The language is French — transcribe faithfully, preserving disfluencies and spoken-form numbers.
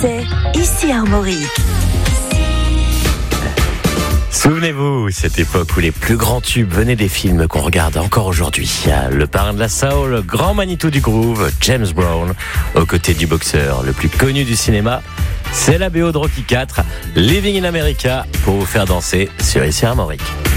C'est ici Armorique. Souvenez-vous, cette époque où les plus grands tubes venaient des films qu'on regarde encore aujourd'hui. Le parrain de la soul, le grand Manitou du groove, James Brown, aux côtés du boxeur le plus connu du cinéma. C'est la B O de Rocky quatre, Living in America, pour vous faire danser sur ici Armorique.